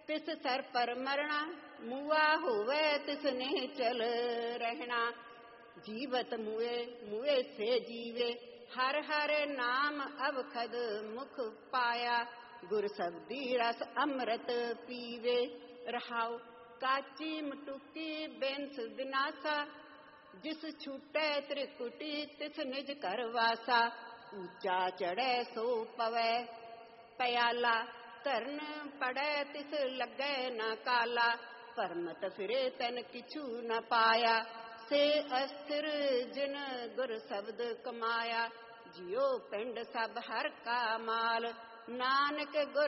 ਤਿਸ ਸਰ ਪਰ ਮਰਣਾ, ਮੂਆ ਹੋਵੇ ਤਿਸ ਨੇ ਚਲ ਰਹਿਣਾ। ਜੀਵਤ ਮੂਏ, ਮੂਏ ਸੇ ਜੀਵੇ, ਹਰ ਹਰ ਨਾਮ ਅਵਖਦ ਮੁਖ ਪਾਇਆ। ਗੁਰ ਸਬਦੀ ਰਸ ਅੰਮ੍ਰਿਤ ਪੀਵੇ, ਰਹਾਉ ਕਾਚੀ ਮਟੁਕੀ ਬੈਂਸ ਵਿਨਾਸਾ। ਜਿਸ ਛੂਟੈ ਤ੍ਰਿਕੁਟੀ ਤਿਸ ਨਿਜ ਘਰ ਵਾਸਾ। ਊਚਾ ਚੜ੍ਹੈ ਸੋ ਪਵੈ ਪਿਆਲਾ, ਧਰਨ ਪੜੈ ਤਿਸ ਲੱਗੈ ਨ ਕਾਲਾ। ਭਰਮਤ ਫਿਰੇ ਤਨ ਕਿਛੂ ਨ ਪਾਇਆ, ਸੇ ਅਸਥਿਰ ਜਿਨ ਗੁਰ ਸ਼ਬਦ ਕਮਾਇਆ। ਜਿਉ ਪਿੰਡ ਸਭ ਹਰ ਕਾ ਮਾਲ, ਨਾਨਕ ਗੁਰ